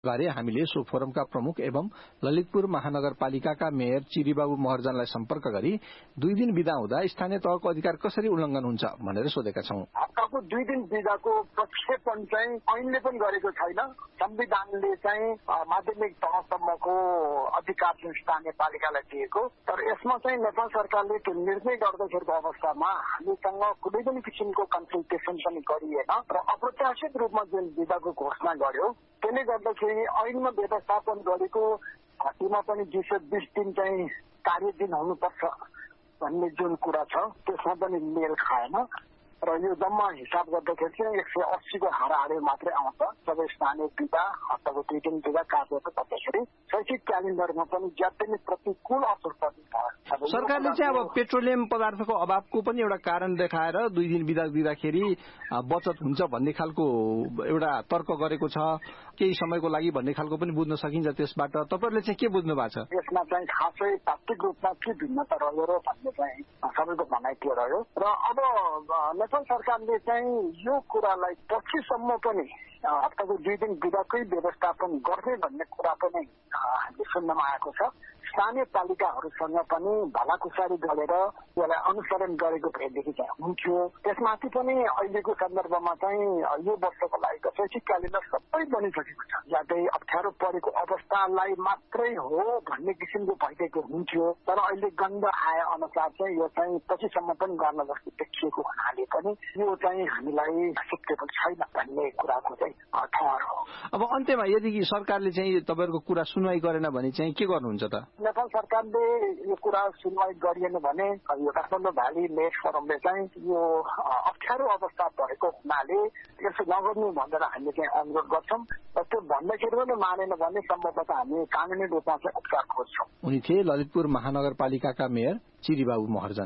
बारे हामीले सो फोरमका प्रमुख एवं ललितपुर महानगरपालिकाका मेयर चिरीबाबु महर्जनलाई सम्पर्क गरी 2 दिन बिदा हुँदा स्थानीय तहको अधिकार कसरी उल्लंघन हुन्छ भनेर सोधेका छौं। हप्ताको 2 दिन बिदाको प्रक्षेपण चाहिँ ऐनले पनि गरेको छैन। संविधानले चाहिँ माध्यमिक तहसम्मको अधिकार चाहिँ स्थानीय पालिकालाई दिएको, तर यसमा चाहिँ नेपाल सरकारले त्यो निर्णय गर्दैखेरको अवस्थामा हामीसँग कुनै पनि किसिमको कन्सल्टेसन पनि गरिएन र अप्रत्याशित रूपमा जुन बिदाको घोषणा गर्यो त्यसले गर्दाखेरि ऐनमा व्यवस्थापन गरेको घटीमा पनि 220 दिन चाहिँ कार्यदिन हुनुपर्छ भन्ने जुन कुरा छ त्यसमा पनि मेल खाएन र यो जम्मा हिसाब गर्दाखेरि चाहिँ 180 को हाराहारी मात्रै आउँछ। सबै स्थानीय बिदा हप्ताको 2 दिन बिदा कार्यको गर्दाखेरि शैक्षिक क्यालेन्डरमा पनि ज्यादै नै प्रतिकूल असर पर्ने भयो। सरकारले चाहिँ अब पेट्रोलियम पदार्थको अभावको पनि एउटा कारण देखाएर 2 दिन बिदा दिँदाखेरि बचत हुन्छ भन्ने खालको एउटा तर्क गरेको छ, केही समयको लागि भन्ने खालको पनि बुझ्न सकिन्छ। त्यसबाट तपाईहरुले चाहिँ के बुझ्नु भएको छ? यसमा चाहिँ खासै तात्विक रूपमा के भिन्नता रह्यो र भन्ने चाहिँ सबैको भनाइ के रह्यो र अब नेपाल सरकारले चाहिँ यो कुरालाई पछिसम्म पनि हप्ताको 2 दिन बिदाकै व्यवस्थापन गर्ने भन्ने कुरा पनि हामीले सुन्नमा आएको छ। स्थानीय पालिकाहरूसँग पनि भलाकुसारी गरेर यसलाई अनुसरण गरेको भएदेखि चाहिँ हुन्थ्यो। त्यसमाथि पनि अहिलेको सन्दर्भमा चाहिँ यो वर्षको लागि शैक्षिक क्यालेन्डर सबै बनिसकेको छ। ज्यादै अप्ठ्यारो परेको अवस्थालाई मात्रै हो भन्ने किसिमको भइदिएको हुन्थ्यो, तर अहिले गन्ध आए अनुसार चाहिँ यो चाहिँ पछिसम्म पनि गर्न जस्तो देखिएको हुनाले पनि यो चाहिँ हामीलाई सुटेबल छैन भन्ने कुराको चाहिँ ठहर हो। अब अन्त्यमा यदि सरकारले चाहिँ तपाईहरुको कुरा सुनवाई गरेन भने चाहिँ के गर्नुहुन्छ त? नेपाल सरकारले यो कुरा सुनवाई गरिएन भने यो काठमाडौँ भ्याली मेयर फोरमले चाहिँ यो अप्ठ्यारो अवस्था भएको हुनाले यसो नगर्नु भनेर हामीले चाहिँ अनुरोध गर्छौं र त्यो भन्दाखेरि पनि मानेन भने सम्भवतः हामी कानूनी रूपमा चाहिँ उपचार खोज्छौं। उनी थिए ललितपुर महानगरपालिकाका मेयर चिरीबाबु महर्जन।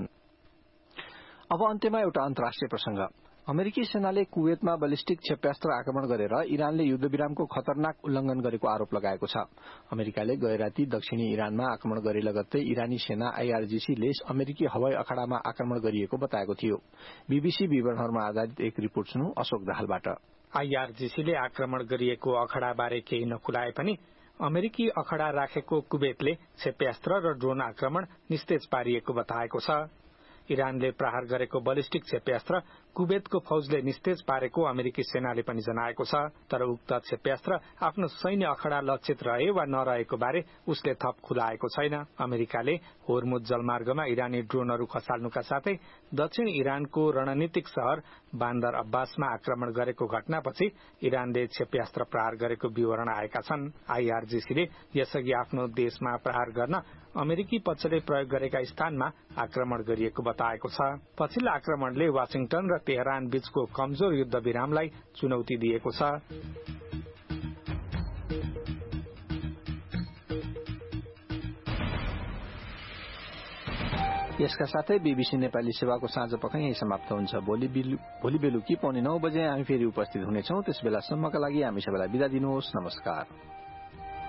अब अन्त्यमा एउटा अन्तर्राष्ट्रिय प्रसंग। अमेरिकी सेनाले कुवेतमा बैलिस्टिक क्षेप्यास्त्र आक्रमण गरेर इरानले युद्धविरामको खतरनाक उल्लंघन गरेको आरोप लगाएको छ। अमेरिकाले गए राति दक्षिणी इरानमा आक्रमण गरे लगत्तै इरानी सेना आईआरजीसीले अमेरिकी हवाई अखाडामा आक्रमण गरिएको बताएको थियो। बीबीसी विवरणहरूमा आधारित एक रिपोर्ट सुनौ अशोक दाहालबाट। आईआरजीसीले आक्रमण गरिएको अखडाबारे केही नखुलाए पनि अमेरिकी अखडा राखेको कुवेतले क्षेप्यास्त्र र ड्रोन आक्रमण निस्तेज पारिएको बताएको छ। इरानले प्रहार गरेको बैलिस्टिक क्षेप्यास्त्र कुवेतको फौजले निस्तेज पारेको अमेरिकी सेनाले पनि जनाएको छ, तर उक्त क्षेप्यास्त्र आफ्नो सैन्य अखडा लक्षित रहे वा नरहेको बारे उसले थप खुलाएको छैन। अमेरिकाले होर्मुज जलमार्गमा इरानी ड्रोनहरू खसाल्नुका साथै दक्षिण इरानको रणनीतिक शहर बान्दर अब्बासमा आक्रमण गरेको घटनापछि इरानले क्षेप्यास्त्र प्रहार गरेको विवरण आएका छन्। आईआरजीसीले यसअघि आफ्नो देशमा प्रहार गर्न अमेरिकी पक्षले प्रयोग गरेका स्थानमा आक्रमण गरिएको बताएको छ। पछिल्लो आक्रमणले वाशिंगटन र तेहरान बीचको कमजोर युद्ध विरामलाई चुनौती दिएको छ। यसका साथै बीबीसी नेपाली सेवाको साँझ पख यही समाप्त हुन्छ। भोलि बेलुकी 9:15 बजे हामी फेरि उपस्थित हुनेछौं। त्यसबेलासम्मका लागि हामी सबैलाई बिदा दिनुहोस्। नमस्कार।